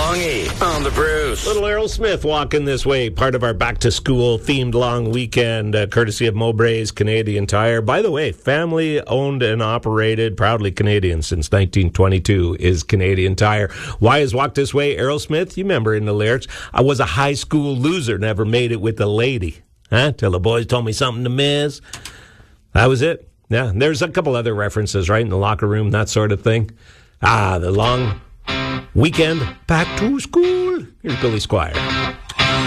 Longy on the Bruce. Little Aerosmith walking this way, part of our back-to-school themed long weekend, courtesy of Mowbray's Canadian Tire. By the way, family-owned and operated, proudly Canadian since 1922, is Canadian Tire. Why is Walk This Way Aerosmith? You remember in the lyrics, I was a high school loser, never made it with a lady. Till the boys told me something to miss. That was it. Yeah, and there's a couple other references, right, in the locker room, that sort of thing. The long weekend back to school. Here's Billy Squire.